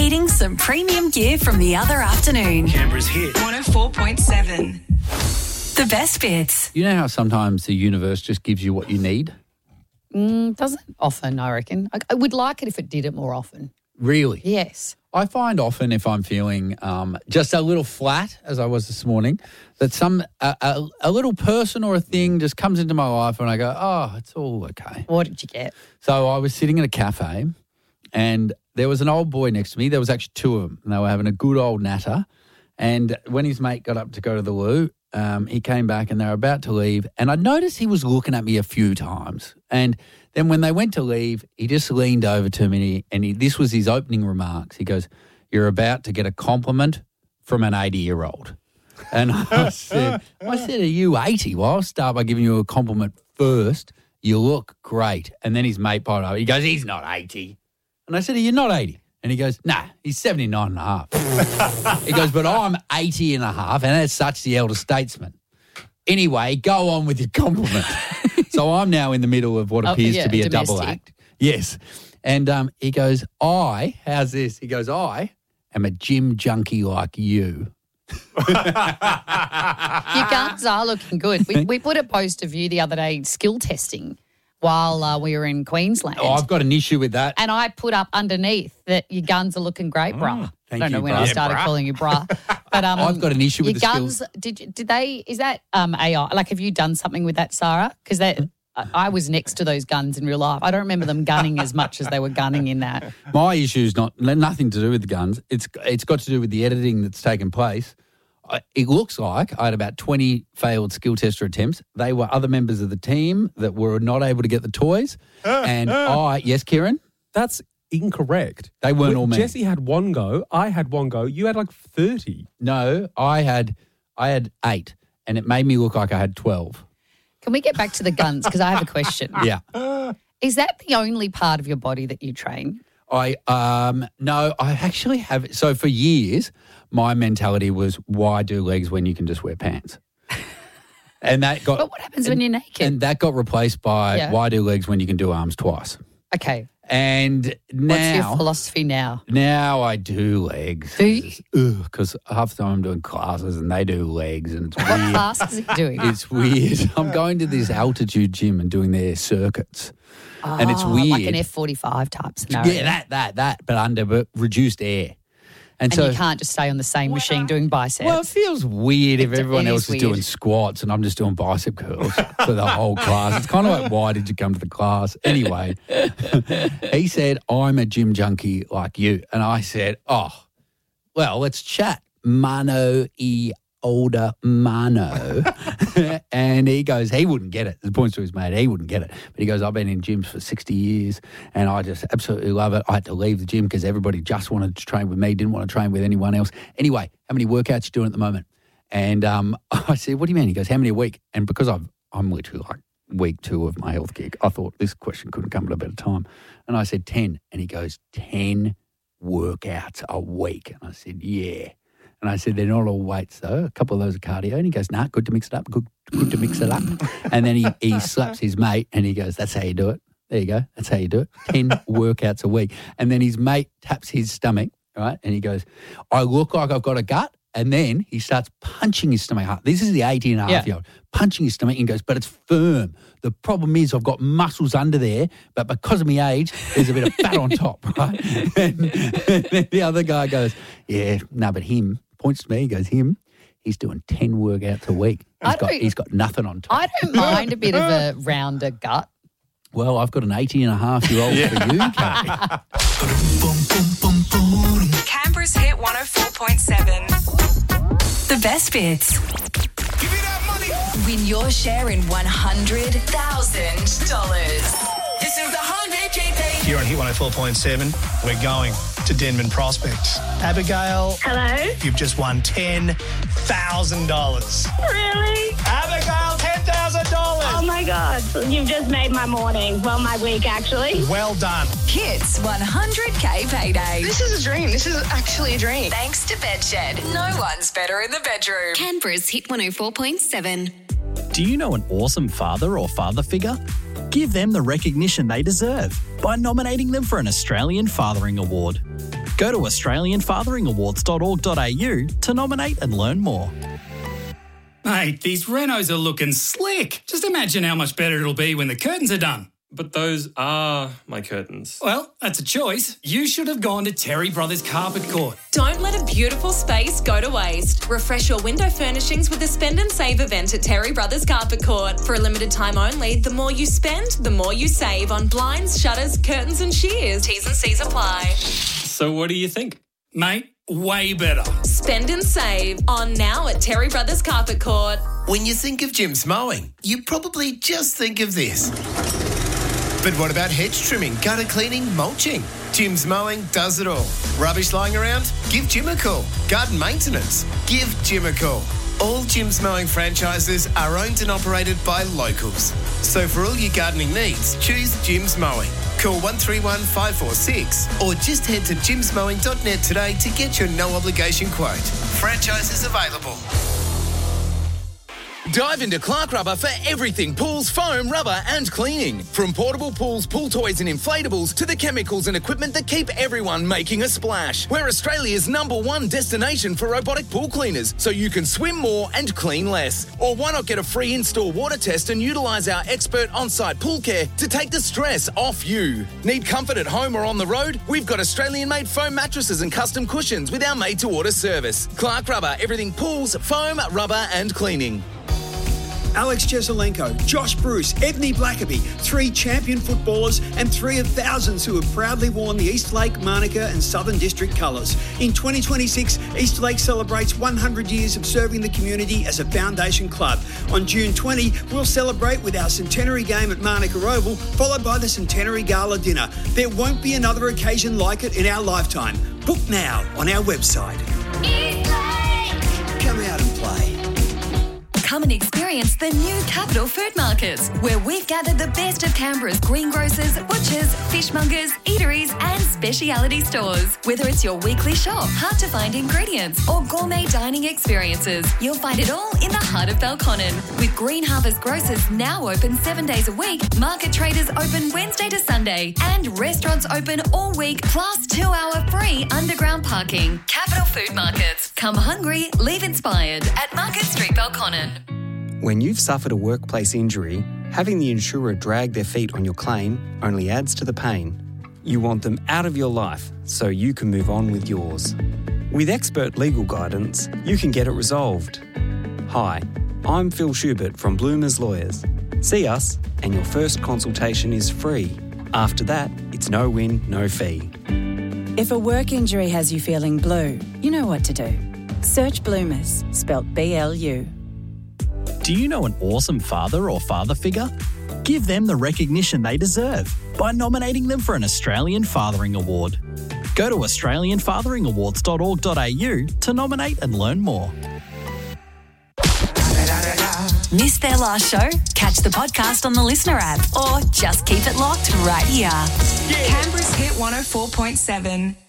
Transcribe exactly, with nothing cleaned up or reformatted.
eating some premium gear from the other afternoon. Canberra's hit. one oh four point seven. The best bits. You know how sometimes the universe just gives you what you need? Mm, doesn't often, I reckon. I, I would like it if it did it more often. Really? Yes. I find often if I'm feeling um, just a little flat, as I was this morning, that some a, a, a little person or a thing just comes into my life and I go, oh, it's all okay. What did you get? So I was sitting in a cafe and there was an old boy next to me. There was actually two of them and they were having a good old natter. And when his mate got up to go to the loo, um, he came back and they were about to leave. And I noticed he was looking at me a few times. And then when they went to leave, he just leaned over to me and he, this was his opening remarks. He goes, you're about to get a compliment from an eighty-year-old. And I said, I said, are you eighty? Well, I'll start by giving you a compliment first. You look great. And then his mate popped up. He goes, he's not eighty. And I said, are you not eighty? And he goes, nah, he's seventy-nine and a half. He goes, but I'm eighty and a half, and as such, the elder statesman. Anyway, go on with your compliment. So I'm now in the middle of what appears oh, yeah, to be a domestic. double act. Yes. And um, he goes, I, how's this? He goes, I am a gym junkie like you. Your guns are looking good. We, we put a post of you the other day, skill testing, while uh, we were in Queensland. Oh, I've got an issue with that. And I put up underneath that your guns are looking great, brah. thank I don't know you, when brah. I Yeah, started brah. calling you brah. But um, I've got an issue your with the guns. skills. Did you, did they? Is that um, A I? Like, have you done something with that, Sarah? Because that I, I was next to those guns in real life. I don't remember them gunning as much as they were gunning in that. My issue is not nothing to do with the guns. It's it's got to do with the editing that's taken place. I- It looks like I had about twenty failed skill tester attempts. They were other members of the team that were not able to get the toys. And I, yes, Kieran? That's incorrect. They weren't Well, all me. Jesse had one go. I had one go. You had like thirty. No, I had I had eight, and it made me look like I had twelve. Can we get back to the guns? Because I have a question. Yeah. Is that the only part of your body that you train? I um no, I actually have. So for years, my mentality was, why do legs when you can just wear pants? And that got. But what happens when you're naked? And that got replaced by, Yeah. why do legs when you can do arms twice? Okay. And What's your now, philosophy now? now I do legs. Do you? Because half the time I'm doing classes and they do legs, and it's What weird. class is he doing? It's weird. I'm going to this altitude gym and doing their circuits. And it's Oh, weird. Like an F forty-five type scenario. Yeah, that, that, that, but under but reduced air. And, And so, you can't just stay on the same machine doing biceps. well, it feels weird if It- everyone it else is is weird. doing squats and I'm just doing bicep curls for the whole class. It's kind of like, why did you come to the class? Anyway, he said, I'm a gym junkie like you. And I said, oh, well, let's chat. Mano e older mano. And he goes, he wouldn't get it. The points to his mate, he wouldn't get it. But he goes, I've been in gyms for sixty years and I just absolutely love it. I had to leave the gym because everybody just wanted to train with me, didn't want to train with anyone else. Anyway, how many workouts you doing at the moment? And um, I said, what do you mean? He goes, how many a week? And because I've, I'm literally like week two of my health gig, I thought this question couldn't come at a better time. And I said, ten. And he goes, ten workouts a week. And I said, yeah. And I said, they're not all weights, though. A couple of those are cardio. And he goes, nah, good to mix it up. Good good to mix it up. And then he, he slaps his mate and he goes, that's how you do it. There you go. That's how you do it. ten workouts a week. And then his mate taps his stomach, right? And he goes, I look like I've got a gut. And then he starts punching his stomach hard. This is the eighteen and a half Yeah. year old. Punching his stomach and goes, but it's firm. The problem is I've got muscles under there, but because of my age, there's a bit of fat on top, right? And, and then the other guy goes, yeah, no, but him, points to me, he goes, him, he's doing ten workouts a week. He's I got, don't- he's got nothing on top. I don't mind a bit of a rounder gut. Well, I've got an eighty and a half year old for you, Kate. Canberra's hit one oh four point seven. The best bits. Give me that money. Win your share in one hundred thousand dollars. This is the one hundred K pay. Here on Hit one oh four point seven, we're going to Denman Prospect. Abigail, Hello? you've just won ten thousand dollars. Really? Abigail, ten thousand dollars. Oh my God. You've just made my morning. Well, my week, actually. Well done. Hits one hundred K payday. This is a dream. This is actually a dream. Thanks to Bedshed. No one's better in the bedroom. Canberra's Hit one oh four point seven. Do you know an awesome father or father figure? Give them the recognition they deserve by nominating them for an Australian Fathering Award. Go to australian fathering awards dot org dot a u to nominate and learn more. Mate, these renos are looking slick. Just imagine how much better it'll be when the curtains are done. But those are my curtains. Well, that's a choice. You should have gone to Terry Brothers Carpet Court. Don't let a beautiful space go to waste. Refresh your window furnishings with the Spend and Save event at Terry Brothers Carpet Court. For a limited time only, the more you spend, the more you save on blinds, shutters, curtains and shears. T's and C's apply. So what do you think? Mate, way better. Spend and save on now at Terry Brothers Carpet Court. When you think of Jim's Mowing, you probably just think of this. But what about hedge trimming, gutter cleaning, mulching? Jim's Mowing does it all. Rubbish lying around? Give Jim a call. Garden maintenance? Give Jim a call. All Jim's Mowing franchises are owned and operated by locals. So for all your gardening needs, choose Jim's Mowing. Call one three one, five four six or just head to jims mowing dot net today to get your no obligation quote. Franchises available. Dive into Clark Rubber for everything pools, foam, rubber and cleaning. From portable pools, pool toys and inflatables to the chemicals and equipment that keep everyone making a splash. We're Australia's number one destination for robotic pool cleaners, so you can swim more and clean less. Or why not get a free in-store water test and utilise our expert on-site pool care to take the stress off you. Need comfort at home or on the road? We've got Australian-made foam mattresses and custom cushions with our made-to-order service. Clark Rubber, everything pools, foam, rubber and cleaning. Alex Jeselenko, Josh Bruce, Ebony Blackaby, three champion footballers and three of thousands who have proudly worn the Eastlake, Manuka and Southern District colours. In twenty twenty-six, Eastlake celebrates one hundred years of serving the community as a foundation club. On June twentieth, we'll celebrate with our centenary game at Manuka Oval, followed by the centenary gala dinner. There won't be another occasion like it in our lifetime. Book now on our website. Eastlake! Come out and play. Come and experience the new Capital Food Market, where we've gathered the best of Canberra's greengrocers, butchers, fishmongers, eateries and speciality stores. Whether it's your weekly shop, hard-to-find ingredients or gourmet dining experiences, you'll find it all in the heart of Belconnen. With Green Harvest Grocers now open seven days a week, market traders open Wednesday to Sunday and restaurants open all week plus two-hour free underground parking. Capital Food Markets. Come hungry, leave inspired at Market Street, Belconnen. When you've suffered a workplace injury, having the insurer drag their feet on your claim only adds to the pain. You want them out of your life so you can move on with yours. With expert legal guidance, you can get it resolved. Hi, I'm Phil Schubert from Bloomers Lawyers. See us and your first consultation is free. After that, it's no win, no fee. If a work injury has you feeling blue, you know what to do. Search Bloomers, spelt B L U. Do you know an awesome father or father figure? Give them the recognition they deserve by nominating them for an Australian Fathering Award. Go to australian fathering awards dot org dot a u to nominate and learn more. Missed their last show? Catch the podcast on the Listener app or just keep it locked right here. Canberra's Hit one oh four point seven.